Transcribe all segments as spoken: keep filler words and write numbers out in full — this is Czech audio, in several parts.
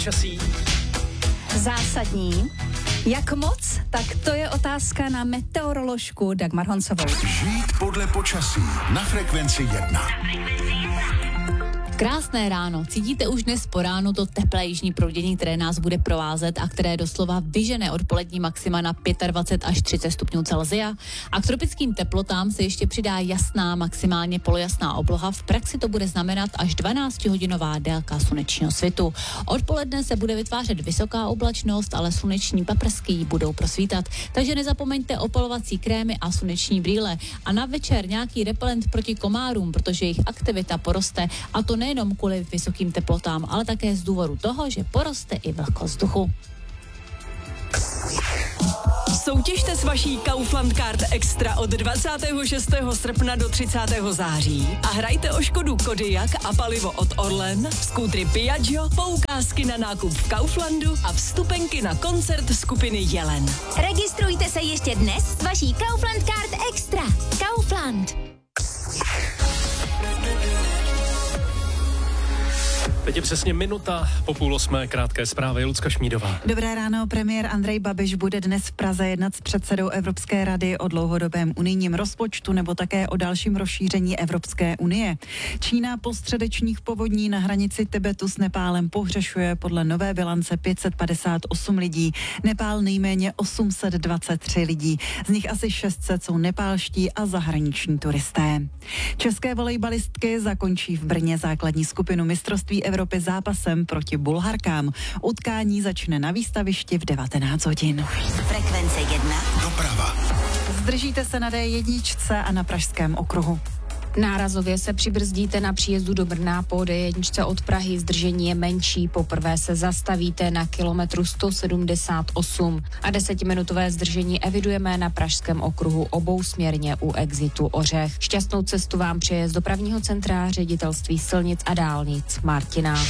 Časí. Zásadní. Jak moc? Tak to je otázka na meteoroložku Dagmar Honcovou. Žít podle počasí na frekvenci jedna. Krásné ráno. Cítíte už dnes po ránu to teplé jižní proudění, které nás bude provázet a které doslova vyžene odpolední maxima na dvacet pět až třicet stupňů Celsia. A k tropickým teplotám se ještě přidá jasná, maximálně polojasná obloha. V praxi to bude znamenat až dvanáctihodinová délka slunečního svitu. Odpoledne se bude vytvářet vysoká oblačnost, ale sluneční paprsky budou prosvítat. Takže nezapomeňte opalovací krémy a sluneční brýle. A na večer nějaký repelent proti komárům, protože jejich aktivita poroste, a to ne nejenom kvůli vysokým teplotám, ale také z důvodu toho, že poroste i vlhkost vzduchu. Soutěžte s vaší Kaufland Card Extra od dvacátého šestého srpna do třicátého září a hrajte o Škodu Kodiaq a palivo od Orlen, skútry Piaggio, poukázky na nákup v Kauflandu a vstupenky na koncert skupiny Jelen. Registrujte se ještě dnes s vaší Kaufland Card Extra. Kaufland. Teď je přesně minuta po půl osmé, krátké zprávy. Lucka Šmídová. Dobré ráno, premiér Andrej Babiš bude dnes v Praze jednat s předsedou Evropské rady o dlouhodobém unijním rozpočtu nebo také o dalším rozšíření Evropské unie. Čína po středečních povodní na hranici Tibetu s Nepálem pohřešuje podle nové bilance pět set padesát osm lidí, Nepál nejméně osm set dvacet tři lidí. Z nich asi šest set jsou nepálští a zahraniční turisté. České volejbalistky zakončí v Brně základní skupinu mistrovství Evropy zápasem proti Bulharkám. Utkání začne na výstavišti v devatenáct hodin. Frekvence jedna. Doprava. Zdržíte se na dé jedna a na Pražském okruhu. Nárazově se přibrzdíte na příjezdu do Brna po dé jedna od Prahy, zdržení je menší, poprvé se zastavíte na kilometru sto sedmdesát osm a desetiminutové zdržení evidujeme na Pražském okruhu obousměrně u exitu Ořech. Šťastnou cestu vám přeje z dopravního centra Ředitelství silnic a dálnic Martina.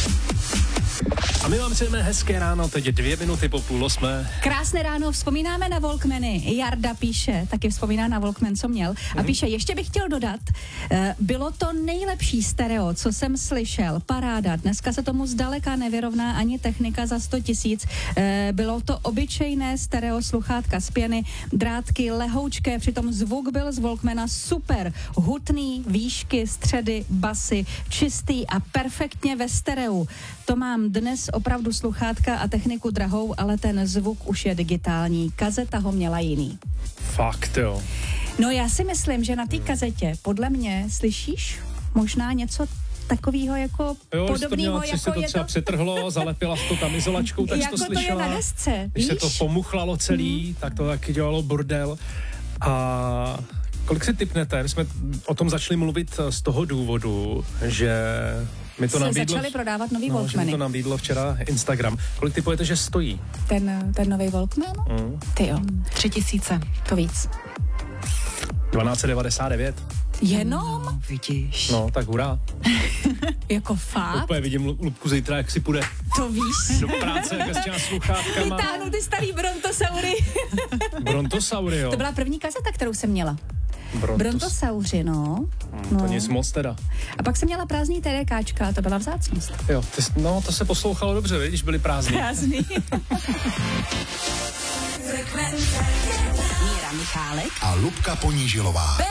A my vám přejeme hezké ráno, teď dvě minuty po půl osmé. Krásné ráno, vzpomínáme na Walkmany. Jarda píše, taky vzpomíná na Walkman, co měl. A píše, ještě bych chtěl dodat, bylo to nejlepší stereo, co jsem slyšel, paráda. Dneska se tomu zdaleka nevyrovná ani technika za sto tisíc. Bylo to obyčejné stereo sluchátka z pěny, drátky lehoučké, přitom zvuk byl z Walkmana super. Hutný, výšky, středy, basy, čistý a perfektně ve stereu. To mám dnes opravdu sluchátka a techniku drahou, ale ten zvuk už je digitální. Kazeta ho měla jiný. Fakt, jo. No já si myslím, že na té kazetě, podle mě, slyšíš možná něco takového jako jo, podobného, měla, jako se to je třeba to... přetrhlo, zalepila to tam izolačkou, tak jako to slyšela. To je na desce, Když víš? se to pomuchlalo celý, hmm. tak to taky dělalo bordel. A kolik si tipnete? My jsme o tom začali mluvit z toho důvodu, že mi to se nabídlo, začali prodávat nový no, Walkmany. že mi to nabídlo včera Instagram. Kolik typujete, že stojí? Ten, ten nový Walkman? Hmm. Ty jo. Tři tisíce. To víc. dvanáct set devadesát devět. Jenom? No, vidíš. No, tak hurá. Jako fakt? Úplně vidím Lubku zítra, jak si půjde To víš. do práce, jak s těma sluchátkama. Vytáhnu ty starý brontosaury. Brontosaury, jo. To byla první kazeta, kterou jsem měla. Brontos... Brontosauři, no. Hmm, to no. nic moc teda. A pak jsem měla prázdný TDKčka, a to byla vzácnost. Jo, ty, no to se poslouchalo dobře, když byli prázdní. Prázdný. Míra Michálek A Lubka Ponížilová.